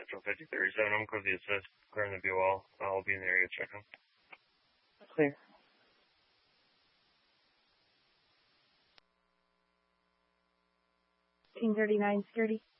Central 5037. I'm clear the assist, clearing the BOL. I'll be in the area checking. Clear. Team 39 security.